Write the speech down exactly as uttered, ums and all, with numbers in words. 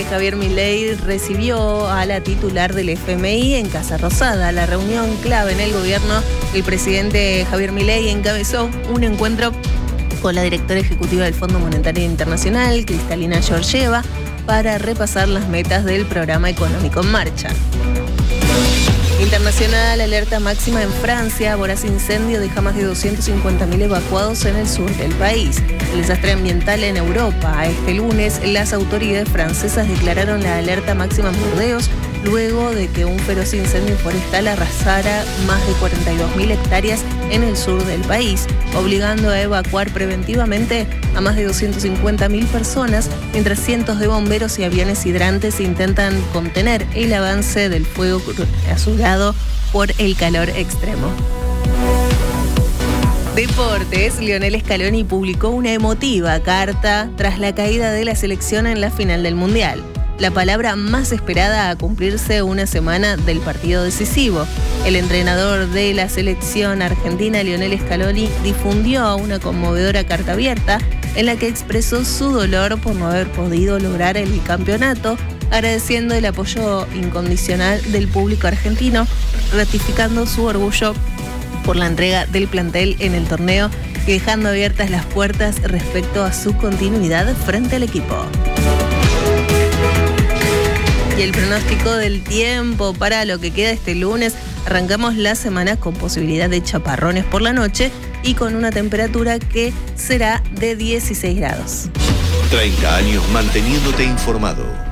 Javier Milei recibió a la titular del F M I en Casa Rosada. La reunión clave en el gobierno, el presidente Javier Milei encabezó un encuentro con la directora ejecutiva del Fondo Monetario Internacional, Kristalina Georgieva, para repasar las metas del programa económico en marcha. Internacional, alerta máxima en Francia. Voraz incendio deja más de doscientos cincuenta mil evacuados en el sur del país. El desastre ambiental en Europa. Este lunes, las autoridades francesas declararon la alerta máxima en Burdeos luego de que un feroz incendio forestal arrasara más de cuarenta y dos mil hectáreas en el sur del país, obligando a evacuar preventivamente a más de doscientas cincuenta mil personas, mientras cientos de bomberos y aviones hidrantes intentan contener el avance del fuego azulado por el calor extremo. Deportes, Lionel Scaloni publicó una emotiva carta tras la caída de la selección en la final del Mundial. La palabra más esperada a cumplirse una semana del partido decisivo. El entrenador de la selección argentina, Lionel Scaloni, difundió una conmovedora carta abierta en la que expresó su dolor por no haber podido lograr el bicampeonato, agradeciendo el apoyo incondicional del público argentino, ratificando su orgullo por la entrega del plantel en el torneo y dejando abiertas las puertas respecto a su continuidad frente al equipo. Y el pronóstico del tiempo para lo que queda este lunes. Arrancamos la semana con posibilidad de chaparrones por la noche y con una temperatura que será de dieciséis grados. treinta años manteniéndote informado.